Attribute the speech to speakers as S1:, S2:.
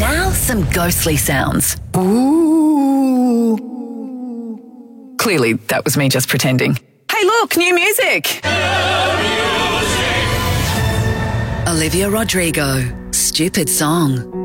S1: Now some ghostly sounds.
S2: Ooh.
S1: Clearly, that was me just pretending. Hey, look, new music! Olivia Rodrigo, Stupid Song.